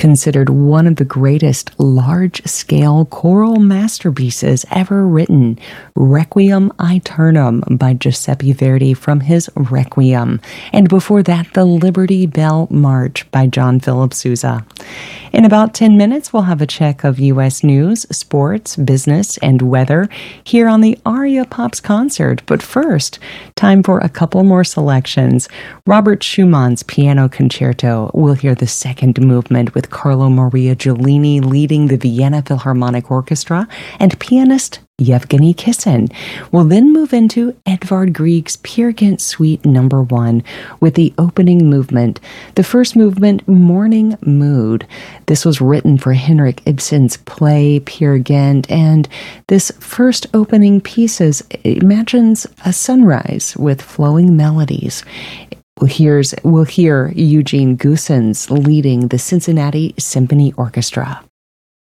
considered one of the greatest large-scale choral masterpieces ever written, Requiem Aeternam by Giuseppe Verdi from his Requiem, and before that, the Liberty Bell March by John Philip Sousa. In about 10 minutes, we'll have a check of U.S. news, sports, business, and weather here on the Aria Pops concert. But first, time for a couple more selections. Robert Schumann's Piano Concerto. We'll hear the second movement with Carlo Maria Giulini leading the Vienna Philharmonic Orchestra and pianist Yevgeny Kissin. We'll then move into Edvard Grieg's Peer Gynt Suite No. 1 with the opening movement. The first movement, Morning Mood. This was written for Henrik Ibsen's play Peer Gynt, and this first opening piece imagines a sunrise with flowing melodies. We'll hear Eugene Goossens leading the Cincinnati Symphony Orchestra.